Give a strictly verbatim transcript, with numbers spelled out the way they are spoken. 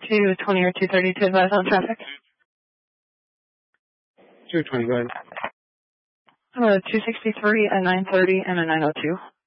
two twenty or two thirty to advise on traffic. two twenty, go ahead. Uh, two sixty-three, a nine thirty, and a nine oh two.